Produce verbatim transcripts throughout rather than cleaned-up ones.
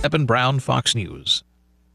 Eben Brown, Fox News.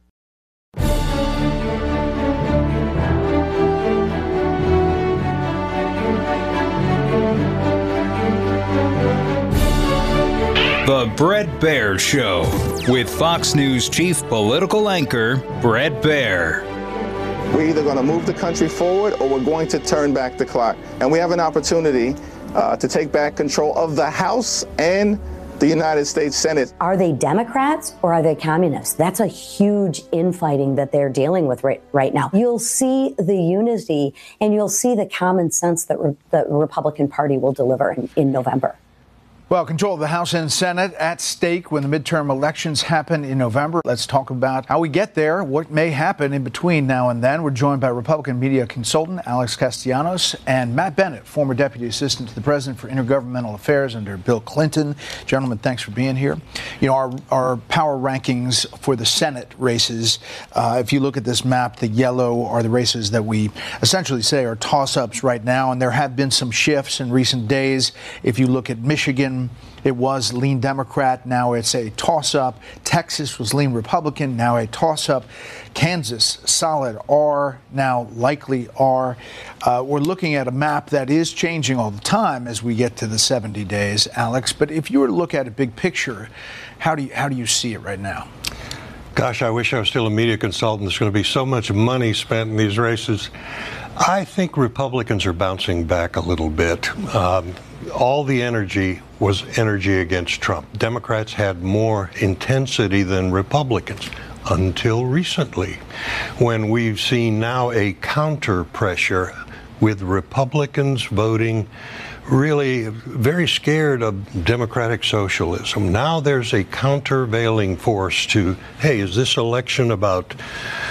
The Bret Baier Show with Fox News chief political anchor Bret Baier. We're either going to move the country forward or we're going to turn back the clock. And we have an opportunity uh, to take back control of the House and the United States Senate. Are they Democrats or are they communists? That's a huge infighting that they're dealing with right, right now. You'll see the unity and you'll see the common sense that re- the Republican Party will deliver in, in November. Well, control of the House and Senate at stake when the midterm elections happen in November. Let's talk about how we get there, what may happen in between now and then. We're joined by Republican media consultant Alex Castellanos and Matt Bennett, former Deputy Assistant to the President for Intergovernmental Affairs under Bill Clinton. Gentlemen, thanks for being here. You know, our, our power rankings for the Senate races, uh, if you look at this map, the yellow are the races that we essentially say are toss-ups right now, and there have been some shifts in recent days. If you look at Michigan, it was lean Democrat. Now it's a toss-up. Texas was lean Republican. Now a toss-up. Kansas, solid R, now likely R. Uh, we're looking at a map that is changing all the time as we get to the seventy days, Alex. But if you were to look at a big picture, how do you, how do you see it right now? Gosh, I wish I was still a media consultant. There's going to be so much money spent in these races. I think Republicans are bouncing back a little bit. Um, all the energy was energy against Trump. Democrats had more intensity than Republicans until recently, when we've seen now a counter pressure with Republicans voting really very scared of democratic socialism. Now there's a countervailing force to, hey, is this election about